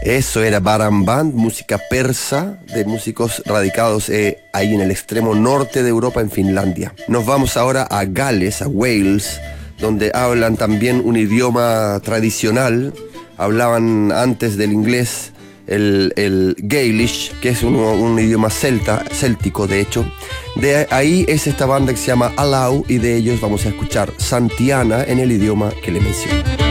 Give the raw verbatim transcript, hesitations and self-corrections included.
Eso era Baran Band, música persa de músicos radicados eh, ahí en el extremo norte de Europa, en Finlandia. Nos vamos ahora a Gales, a Wales, donde hablan también un idioma tradicional. Hablaban antes del inglés el, el Gaelish, que es un, un idioma celta, céltico de hecho. De ahí es esta banda que se llama Allow, y de ellos vamos a escuchar Santiana en el idioma que le menciono.